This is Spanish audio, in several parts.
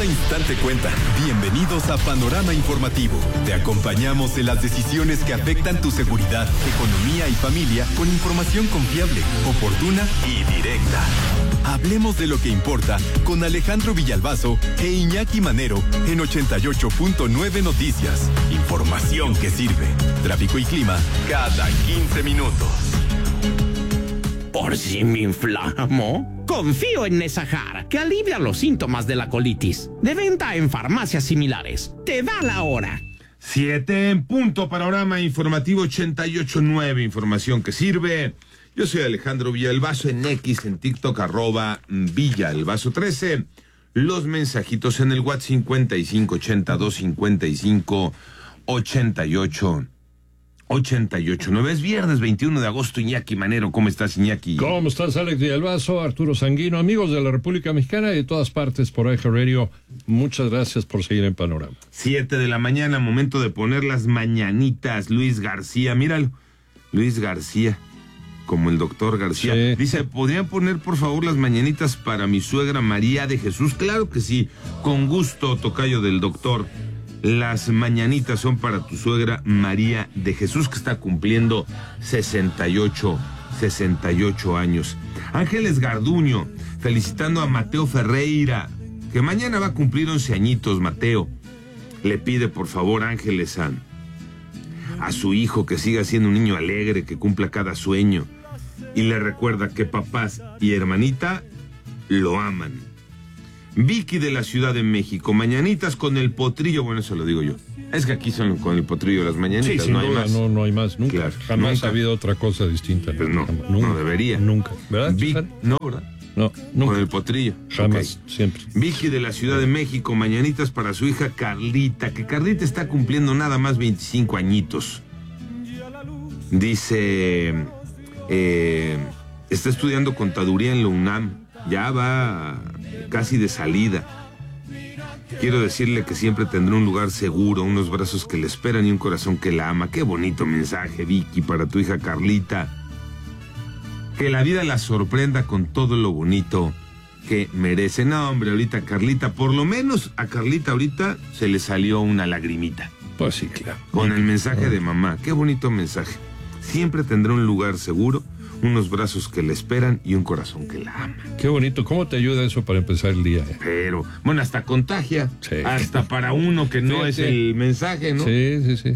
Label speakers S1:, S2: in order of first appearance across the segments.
S1: Cada instante cuenta. Bienvenidos a Panorama Informativo. Te acompañamos en las decisiones que afectan tu seguridad, economía y familia con información confiable, oportuna y directa. Hablemos de lo que importa con Alejandro Villalbazo e Iñaki Manero en 88.9 Noticias. Información que sirve. Tráfico y clima cada 15 minutos.
S2: Por si me inflamo, confío en Nesahar, que alivia los síntomas de la colitis. De venta en farmacias similares. Te da la hora.
S3: 7 en punto, Panorama Informativo 88.9, información que sirve. Yo soy Alejandro Villalbazo en X, en TikTok, @Villalbazo13. Los mensajitos en el WhatsApp 5582558889. Es viernes 21 de agosto, Iñaki Manero. ¿Cómo estás, Iñaki?
S4: ¿Cómo estás, Alex Villalbazo, Arturo Sanguino, amigos de la República Mexicana y de todas partes por Eje Radio? Muchas gracias por seguir en Panorama.
S3: 7 de la mañana, momento de poner las mañanitas. Luis García, míralo. Luis García, como el doctor García. Sí. Dice, ¿podrían poner por favor las mañanitas para mi suegra María de Jesús? Claro que sí, con gusto, tocayo del doctor. Las mañanitas son para tu suegra María de Jesús, que está cumpliendo 68 años. Ángeles Garduño, felicitando a Mateo Ferreira, que mañana va a cumplir 11 añitos, Mateo. Le pide por favor, Ángeles, a su hijo que siga siendo un niño alegre, que cumpla cada sueño. Y le recuerda que papás y hermanita lo aman. Vicky de la Ciudad de México, mañanitas con el potrillo. Bueno, eso lo digo yo. Es que aquí son con el potrillo las mañanitas,
S4: sí,
S3: no hay más.
S4: No hay más, nunca.
S3: Claro,
S4: jamás
S3: nunca
S4: ha habido otra cosa distinta.
S3: Pues no,
S4: nunca,
S3: no debería.
S4: Nunca, ¿verdad?
S3: No, ¿verdad?
S4: No, nunca.
S3: Con el potrillo.
S4: Jamás, okay. Siempre.
S3: Vicky de la Ciudad de México, mañanitas para su hija Carlita, que Carlita está cumpliendo nada más 25 añitos. Dice, está estudiando contaduría en la UNAM, ya va casi de salida. Quiero decirle que siempre tendrá un lugar seguro, unos brazos que le esperan y un corazón que la ama. Qué bonito mensaje, Vicky, para tu hija Carlita. Que la vida la sorprenda con todo lo bonito que merece. No, hombre, ahorita Carlita, por lo menos a Carlita ahorita se le salió una lagrimita.
S4: Pues sí, claro.
S3: Con el mensaje de mamá. Qué bonito mensaje. Siempre tendrá un lugar seguro, unos brazos que le esperan y un corazón que la ama.
S4: Qué bonito. ¿Cómo te ayuda eso para empezar el día?
S3: Pero, bueno, hasta contagia.
S4: Sí.
S3: Hasta para uno que no es el mensaje, ¿no?
S4: Sí.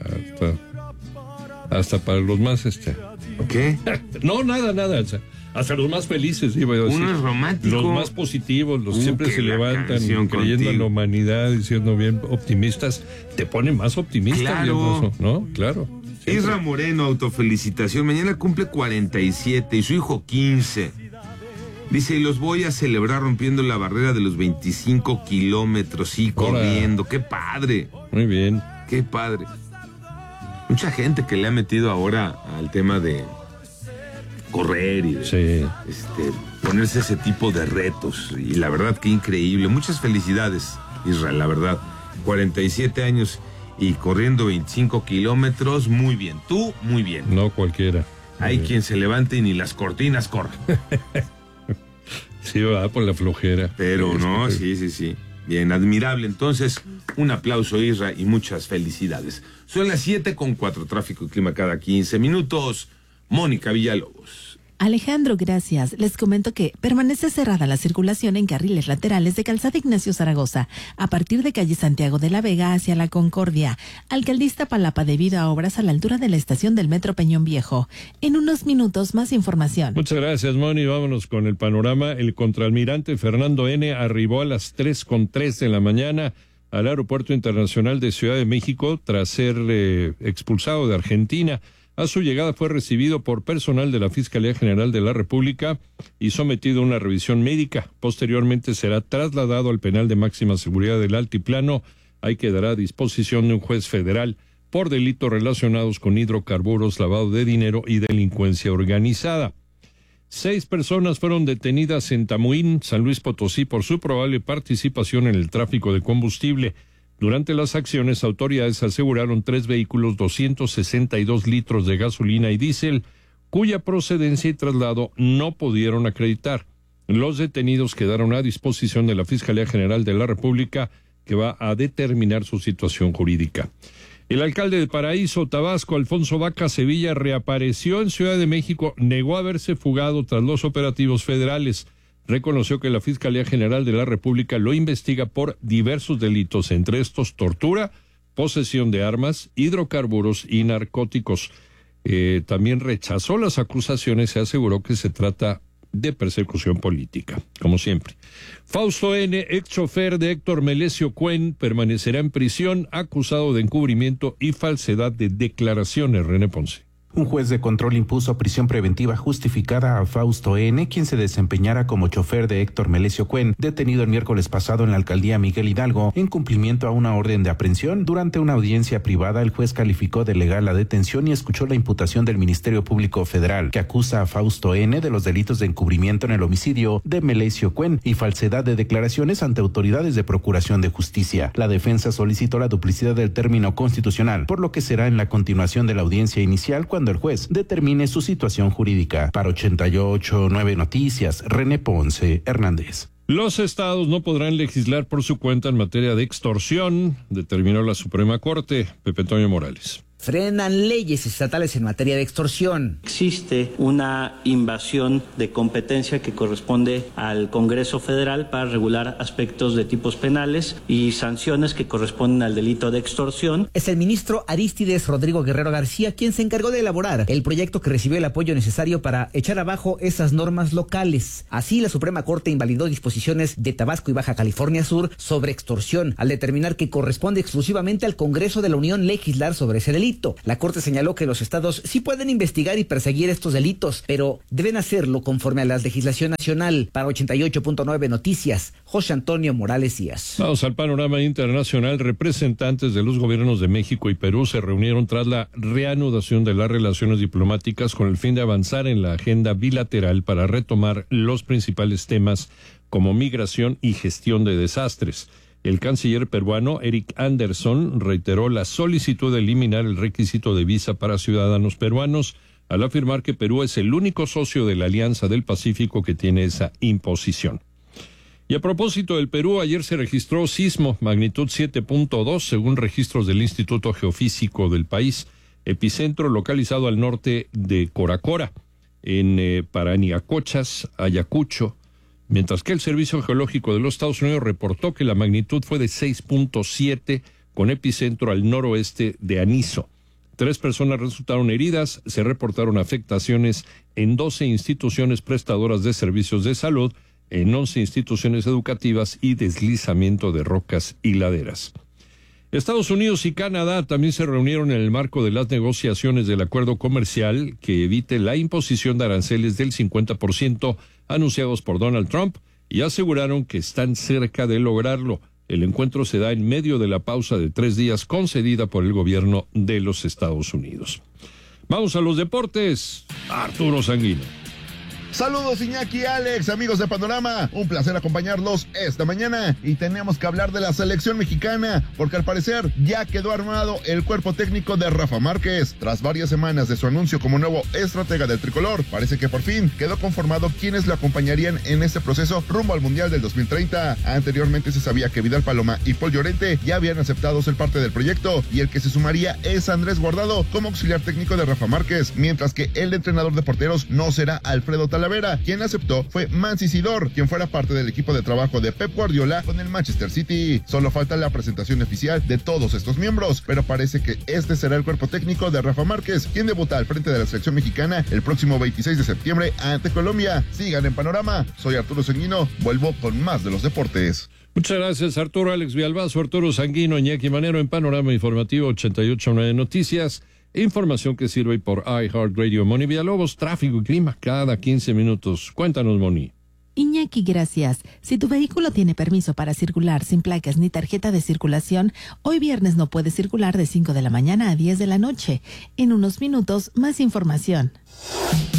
S4: Hasta para los más,
S3: ¿Qué?
S4: No, nada. Hasta los más felices, iba a decir.
S3: Uno es romántico.
S4: Los más positivos, los siempre se levantan creyendo
S3: contigo
S4: en la humanidad, diciendo bien optimistas. Te pone más optimista,
S3: claro.
S4: ¿no? Claro. Siempre.
S3: Isra Moreno, autofelicitación. Mañana cumple 47 y su hijo 15. Dice, y los voy a celebrar rompiendo la barrera de los 25 kilómetros y corriendo. ¡Qué padre!
S4: Muy bien.
S3: ¡Qué padre! Mucha gente que le ha metido ahora al tema de correr y ponerse ese tipo de retos. Y la verdad, qué increíble. Muchas felicidades, Israel, la verdad. 47 años y corriendo 25 kilómetros, muy bien. Tú, muy bien.
S4: No cualquiera.
S3: Hay quien se levante y ni las cortinas corre.
S4: Sí, va por la flojera.
S3: Pero no, sí. Bien, admirable. Entonces, un aplauso, Isra, y muchas felicidades. Son las 7:04, tráfico y clima cada 15 minutos. Mónica Villalobos.
S5: Alejandro, gracias. Les comento que permanece cerrada la circulación en carriles laterales de Calzada Ignacio Zaragoza, a partir de calle Santiago de la Vega hacia la Concordia. Alcaldista Palapa, debido a obras a la altura de la estación del Metro Peñón Viejo. En unos minutos, más información.
S4: Muchas gracias, Moni. Vámonos con el panorama. El contraalmirante Fernando N. arribó a las 3:03 de la mañana al Aeropuerto Internacional de Ciudad de México tras ser expulsado de Argentina. A su llegada fue recibido por personal de la Fiscalía General de la República y sometido a una revisión médica. Posteriormente será trasladado al penal de máxima seguridad del Altiplano. Ahí quedará a disposición de un juez federal por delitos relacionados con hidrocarburos, lavado de dinero y delincuencia organizada. 6 personas fueron detenidas en Tamuín, San Luis Potosí, por su probable participación en el tráfico de combustible. Durante las acciones, autoridades aseguraron 3 vehículos, 262 litros de gasolina y diésel, cuya procedencia y traslado no pudieron acreditar. Los detenidos quedaron a disposición de la Fiscalía General de la República, que va a determinar su situación jurídica. El alcalde de Paraíso, Tabasco, Alfonso Vaca Sevilla, reapareció en Ciudad de México, negó haberse fugado tras los operativos federales. Reconoció que la Fiscalía General de la República lo investiga por diversos delitos, entre estos tortura, posesión de armas, hidrocarburos y narcóticos. También rechazó las acusaciones y aseguró que se trata de persecución política, como siempre. Fausto N., ex chofer de Héctor Melesio Cuen, permanecerá en prisión acusado de encubrimiento y falsedad de declaraciones. René Ponce.
S6: Un juez de control impuso prisión preventiva justificada a Fausto N., quien se desempeñara como chofer de Héctor Melesio Cuen, detenido el miércoles pasado en la alcaldía Miguel Hidalgo, en cumplimiento a una orden de aprehensión. Durante una audiencia privada, el juez calificó de legal la detención y escuchó la imputación del Ministerio Público Federal, que acusa a Fausto N. de los delitos de encubrimiento en el homicidio de Melesio Cuen y falsedad de declaraciones ante autoridades de procuración de justicia. La defensa solicitó la duplicidad del término constitucional, por lo que será en la continuación de la audiencia inicial cuando el juez determine su situación jurídica. Para 88.9 Noticias, René Ponce Hernández.
S4: Los estados no podrán legislar por su cuenta en materia de extorsión, determinó la Suprema Corte. Pepe Antonio Morales.
S7: Frenan leyes estatales en materia de extorsión.
S8: Existe una invasión de competencia que corresponde al Congreso Federal para regular aspectos de tipos penales y sanciones que corresponden al delito de extorsión.
S7: Es el ministro Arístides Rodrigo Guerrero García quien se encargó de elaborar el proyecto que recibió el apoyo necesario para echar abajo esas normas locales. Así, la Suprema Corte invalidó disposiciones de Tabasco y Baja California Sur sobre extorsión, al determinar que corresponde exclusivamente al Congreso de la Unión legislar sobre ese delito. La Corte señaló que los estados sí pueden investigar y perseguir estos delitos, pero deben hacerlo conforme a la legislación nacional. Para 88.9 Noticias, José Antonio Morales Díaz.
S4: Vamos al panorama internacional. Representantes de los gobiernos de México y Perú se reunieron tras la reanudación de las relaciones diplomáticas con el fin de avanzar en la agenda bilateral para retomar los principales temas como migración y gestión de desastres. El canciller peruano Eric Anderson reiteró la solicitud de eliminar el requisito de visa para ciudadanos peruanos, al afirmar que Perú es el único socio de la Alianza del Pacífico que tiene esa imposición. Y a propósito del Perú, ayer se registró sismo, magnitud 7.2, según registros del Instituto Geofísico del país, epicentro localizado al norte de Coracora, en Paraniacochas, Ayacucho, mientras que el Servicio Geológico de los Estados Unidos reportó que la magnitud fue de 6.7 con epicentro al noroeste de Aniso. 3 personas resultaron heridas, se reportaron afectaciones en 12 instituciones prestadoras de servicios de salud, en 11 instituciones educativas y deslizamiento de rocas y laderas. Estados Unidos y Canadá también se reunieron en el marco de las negociaciones del acuerdo comercial que evite la imposición de aranceles del 50% anunciados por Donald Trump y aseguraron que están cerca de lograrlo. El encuentro se da en medio de la pausa de 3 días concedida por el gobierno de los Estados Unidos. Vamos a los deportes. Arturo Sanguino.
S9: Saludos Iñaki, Alex, amigos de Panorama, un placer acompañarlos esta mañana y tenemos que hablar de la selección mexicana porque al parecer ya quedó armado el cuerpo técnico de Rafa Márquez. Tras varias semanas de su anuncio como nuevo estratega del tricolor, parece que por fin quedó conformado quienes lo acompañarían en este proceso rumbo al Mundial del 2030. Anteriormente se sabía que Vidal Paloma y Paul Llorente ya habían aceptado ser parte del proyecto y el que se sumaría es Andrés Guardado como auxiliar técnico de Rafa Márquez, mientras que el entrenador de porteros no será Alfredo Talavera. Quien aceptó fue Mansi Sidor, quien fuera parte del equipo de trabajo de Pep Guardiola con el Manchester City. Solo falta la presentación oficial de todos estos miembros, pero parece que este será el cuerpo técnico de Rafa Márquez, quien debuta al frente de la selección mexicana el próximo 26 de septiembre ante Colombia. Sigan en Panorama, soy Arturo Sanguino, vuelvo con más de los deportes.
S4: Muchas gracias, Arturo. Alex Villalbazo, Arturo Sanguino, Iñaki Manero en Panorama Informativo 88.9 Noticias. Información que sirve por iHeartRadio. Moni Villalobos, tráfico y clima cada 15 minutos. Cuéntanos, Moni.
S5: Iñaki, gracias. Si tu vehículo tiene permiso para circular sin placas ni tarjeta de circulación, hoy viernes no puede circular de 5 de la mañana a 10 de la noche. En unos minutos, más información.